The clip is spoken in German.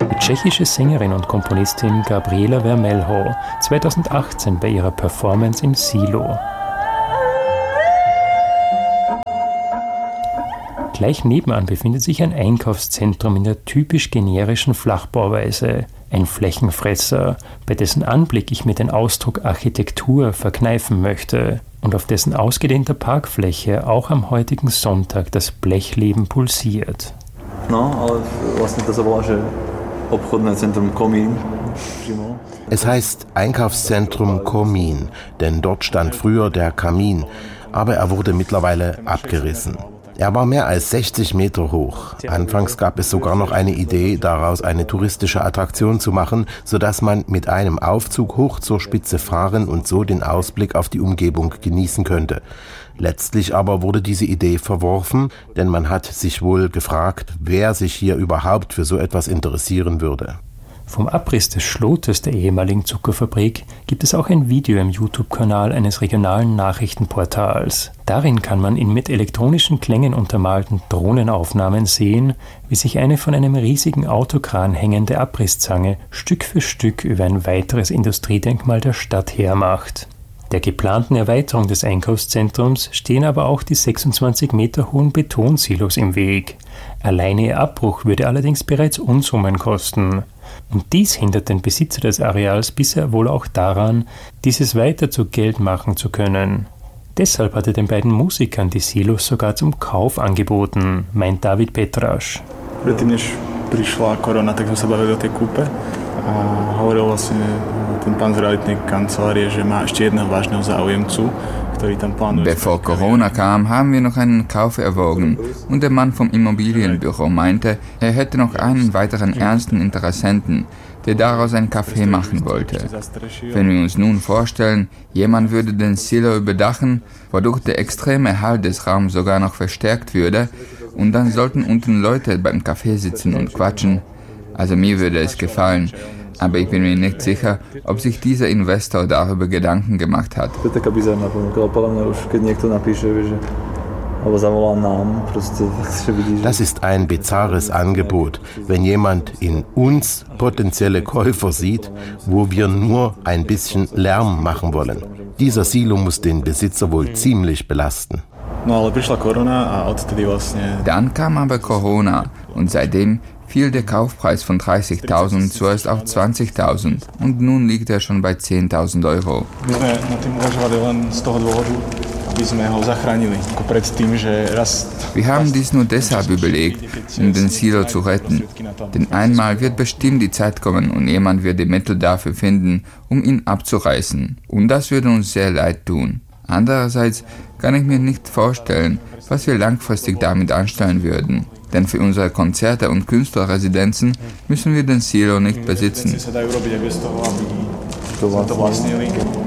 Die tschechische Sängerin und Komponistin Gabriela Vermelho 2018 bei ihrer Performance im Silo. Gleich nebenan befindet sich ein Einkaufszentrum in der typisch generischen Flachbauweise. Ein Flächenfresser, bei dessen Anblick ich mir den Ausdruck Architektur verkneifen möchte und auf dessen ausgedehnter Parkfläche auch am heutigen Sonntag das Blechleben pulsiert. Es heißt Einkaufszentrum Komin, denn dort stand früher der Kamin, aber er wurde mittlerweile abgerissen. Er war mehr als 60 Meter hoch. Anfangs gab es sogar noch eine Idee, daraus eine touristische Attraktion zu machen, sodass man mit einem Aufzug hoch zur Spitze fahren und so den Ausblick auf die Umgebung genießen könnte. Letztlich aber wurde diese Idee verworfen, denn man hat sich wohl gefragt, wer sich hier überhaupt für so etwas interessieren würde. Vom Abriss des Schlotes der ehemaligen Zuckerfabrik gibt es auch ein Video im YouTube-Kanal eines regionalen Nachrichtenportals. Darin kann man in mit elektronischen Klängen untermalten Drohnenaufnahmen sehen, wie sich eine von einem riesigen Autokran hängende Abrisszange Stück für Stück über ein weiteres Industriedenkmal der Stadt hermacht. Der geplanten Erweiterung des Einkaufszentrums stehen aber auch die 26 Meter hohen Betonsilos im Weg. Alleine ihr Abbruch würde allerdings bereits Unsummen kosten. Und dies hindert den Besitzer des Areals bisher wohl auch daran, dieses weiter zu Geld machen zu können. Deshalb hat er den beiden Musikern die Silos sogar zum Kauf angeboten, meint David Petraš. Predtým, než prišla korona, tak sme sa bavili o tej kúpe a hovoril vlastne ten pán z realitnej kancelárie, že má ešte jedného vážneho záujemcu. Bevor Corona kam, haben wir noch einen Kauf erwogen und der Mann vom Immobilienbüro meinte, er hätte noch einen weiteren ernsten Interessenten, der daraus ein Café machen wollte. Wenn wir uns nun vorstellen, jemand würde den Silo überdachen, wodurch der extreme Hall des Raums sogar noch verstärkt würde, und dann sollten unten Leute beim Café sitzen und quatschen. Also mir würde es gefallen. Aber ich bin mir nicht sicher, ob sich dieser Investor darüber Gedanken gemacht hat. Das ist ein bizarres Angebot, wenn jemand in uns potenzielle Käufer sieht, wo wir nur ein bisschen Lärm machen wollen. Dieser Silo muss den Besitzer wohl ziemlich belasten. Dann kam aber Corona und seitdem fiel der Kaufpreis von 30.000 zuerst auf 20.000 und nun liegt er schon bei 10.000 Euro. Wir haben dies nur deshalb überlegt, um den Silo zu retten. Denn einmal wird bestimmt die Zeit kommen und jemand wird die Mittel dafür finden, um ihn abzureißen. Und das würde uns sehr leid tun. Andererseits kann ich mir nicht vorstellen, was wir langfristig damit anstellen würden. Denn für unsere Konzerte und Künstlerresidenzen müssen wir den Silo nicht besitzen.